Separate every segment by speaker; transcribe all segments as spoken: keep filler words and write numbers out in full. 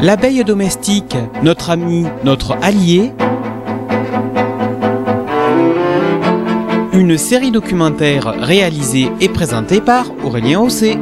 Speaker 1: L'abeille domestique, notre ami, notre allié. Une série documentaire réalisée et présentée par Aurélien Haussé.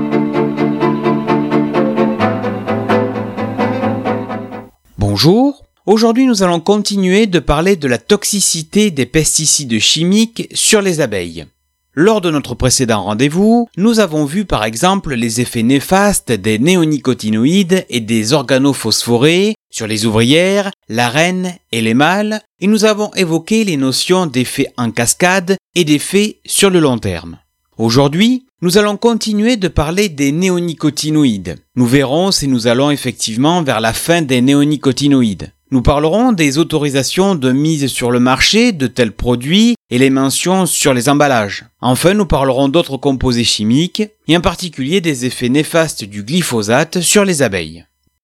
Speaker 1: Bonjour, aujourd'hui nous allons continuer de parler de la toxicité des pesticides chimiques sur les abeilles. Lors de notre précédent rendez-vous, nous avons vu par exemple les effets néfastes des néonicotinoïdes et des organophosphorés sur les ouvrières, la reine et les mâles, et nous avons évoqué les notions d'effets en cascade et d'effets sur le long terme. Aujourd'hui, nous allons continuer de parler des néonicotinoïdes. Nous verrons si nous allons effectivement vers la fin des néonicotinoïdes. Nous parlerons des autorisations de mise sur le marché de tels produits et les mentions sur les emballages. Enfin, nous parlerons d'autres composés chimiques et en particulier des effets néfastes du glyphosate sur les abeilles.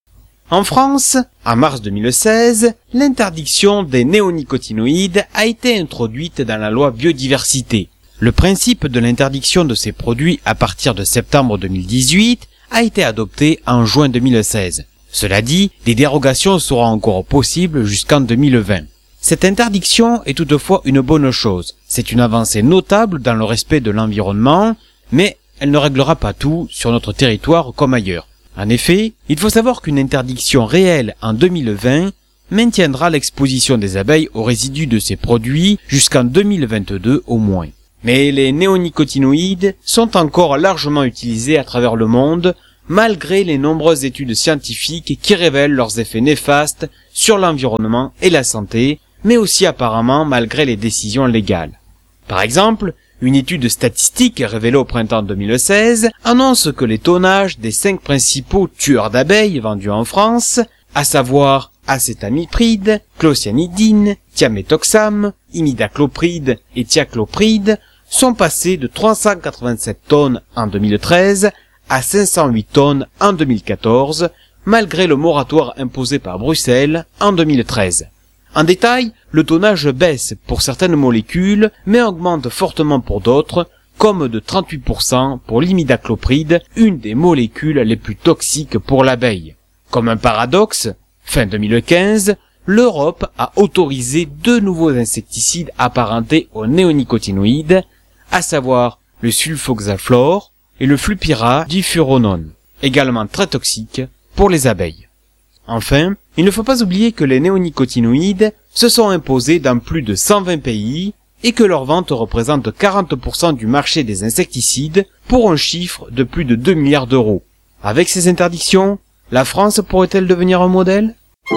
Speaker 1: En France, en mars deux mille seize, l'interdiction des néonicotinoïdes a été introduite dans la loi biodiversité. Le principe de l'interdiction de ces produits à partir de septembre deux mille dix-huit a été adopté en juin deux mille seize. Cela dit, des dérogations seront encore possibles jusqu'en deux mille vingt. Cette interdiction est toutefois une bonne chose. C'est une avancée notable dans le respect de l'environnement, mais elle ne réglera pas tout sur notre territoire comme ailleurs. En effet, il faut savoir qu'une interdiction réelle en deux mille vingt maintiendra l'exposition des abeilles aux résidus de ces produits jusqu'en deux mille vingt-deux au moins. Mais les néonicotinoïdes sont encore largement utilisés à travers le monde, malgré les nombreuses études scientifiques qui révèlent leurs effets néfastes sur l'environnement et la santé, mais aussi apparemment malgré les décisions légales. Par exemple, une étude statistique révélée au printemps deux mille seize annonce que les tonnages des cinq principaux tueurs d'abeilles vendus en France, à savoir acétamipride, clocyanidine, thiaméthoxam, imidaclopride et thiaclopride, sont passés de trois cent quatre-vingt-sept tonnes en deux mille treize à cinq cent huit tonnes en deux mille quatorze, malgré le moratoire imposé par Bruxelles en deux mille treize. En détail, le tonnage baisse pour certaines molécules, mais augmente fortement pour d'autres, comme de trente-huit pour cent pour l'imidaclopride, une des molécules les plus toxiques pour l'abeille. Comme un paradoxe, fin deux mille quinze, l'Europe a autorisé deux nouveaux insecticides apparentés aux néonicotinoïdes, à savoir le sulfoxaflor et le flupyradifuranon, également très toxiques pour les abeilles. Enfin, il ne faut pas oublier que les néonicotinoïdes se sont imposés dans plus de cent vingt pays et que leur vente représente quarante pour cent du marché des insecticides pour un chiffre de plus de deux milliards d'euros. Avec ces interdictions, la France pourrait-elle devenir un modèle ?